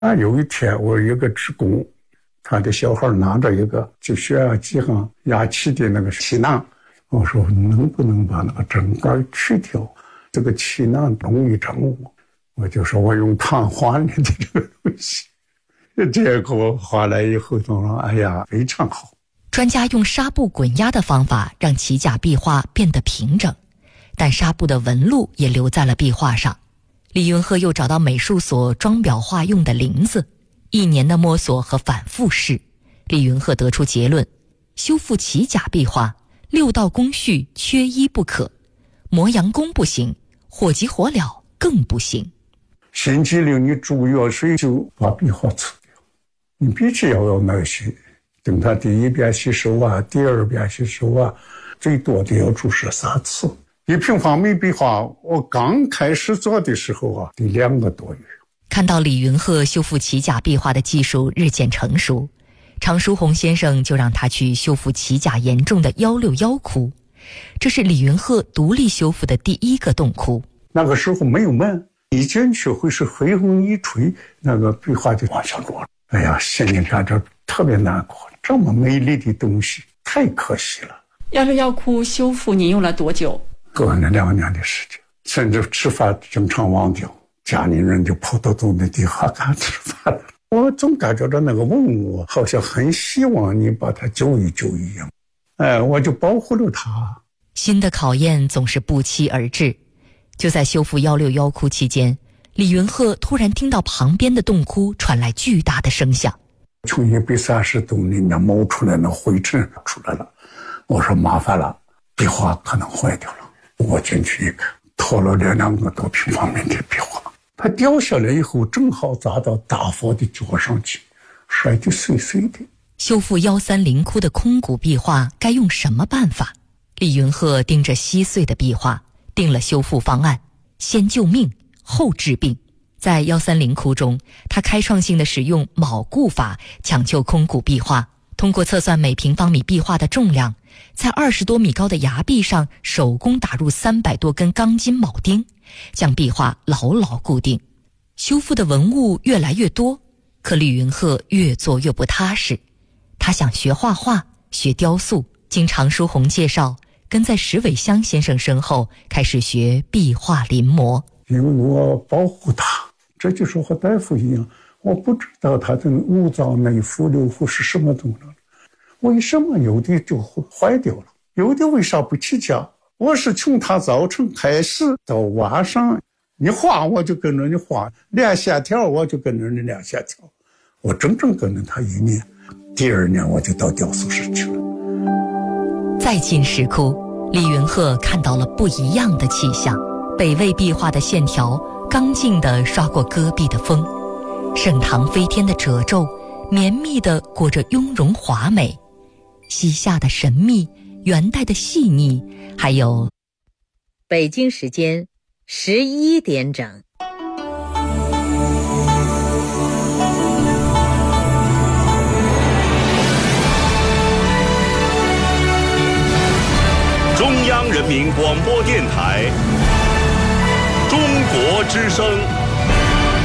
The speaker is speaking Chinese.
有一天我有一个职工，他的小孩拿着一个就血压计上压气的那个气囊，我说能不能把那个针管去掉？这个气囊容易掌握，我就说我用碳换你的这个东西。结果换来以后他说哎呀非常好。 专家用纱布滚压的方法让起甲壁画变得平整，但纱布的纹路也留在了壁画上。李云鹤又找到美术所装裱画用的林子，1年的摸索和反复试，李云鹤得出结论：修复起甲壁画6道工序缺一不可，磨洋工不行，火急火燎更不行。 星期六你煮药水就把壁画吃掉，你必须要有耐心，等它第1遍吸收啊，第2遍吸收啊，最多的要注射3次。1平方米壁画我刚开始做的时候啊，得2个多月。 看到李云鹤修复起甲壁画的技术日渐成熟，常书鸿先生就让他去修复起甲严重的161窟，这是李云鹤独立修复的第1个洞窟。 那个时候没有门，一进去会是黑风一吹，那个壁画就往下落了。哎呀，心里感着特别难过，这么美丽的东西太可惜了。 161窟修复你用了多久？ 过了2年的时间，甚至吃饭经常忘掉，家里人就跑到那地下干吃饭了。我总感觉到那个文物好像很希望你把它救一救一样，我就保护了它。 新的考验总是不期而至。就在修复161窟期间，李云鹤突然听到旁边的洞窟传来巨大的声响， 从130度里面冒出来那灰尘出来了。我说麻烦了，壁画可能坏掉了。我进去一看，拖了2个多平方米的壁画，它掉下来以后正好砸到大佛的脚上去，摔得碎碎的。 修复130窟的空谷壁画该用什么办法？李云鹤盯着稀碎的壁画，定了修复方案：先救命，后治病。在130窟中，他开创性的使用铆固法抢救空谷壁画，通过测算每平方米壁画的重量，在20多米高的崖壁上手工打入300多根钢筋铆钉，将壁画牢牢固定。修复的文物越来越多，可李云鹤越做越不踏实。他想学画画，学雕塑，经常书鸿介绍，跟在石伟香先生身后开始学壁画临摹。 因为我保护它，这就是和大夫一样，我不知道它的五脏内腑六腑是什么东西，为什么有的就坏掉了，有的为啥不起价？我是从它早晨开始到晚上，你画我就跟着你画，练线条我就跟着你练线条，我整整跟着他1年。第2年我就到雕塑室去了。 再进石窟，李云鹤看到了不一样的气象。北魏壁画的线条刚劲地刷过戈壁的风，盛唐飞天的褶皱绵密地裹着雍容华美，西夏的神秘，元代的细腻，还有北京时间11点整。 中央人民广播电台中国之声。